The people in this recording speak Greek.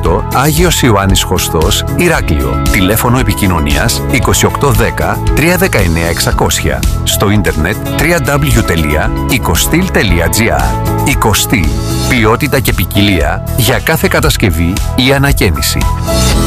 Πόρτο, Άγιος Ιωάννης Χωστός, Ηράκλειο. Τηλέφωνο επικοινωνίας 2810 319 600. Στο ίντερνετ www.icostil.gr. Icostil. Ποιότητα και ποικιλία για κάθε κατασκευή ή ανακαίνιση.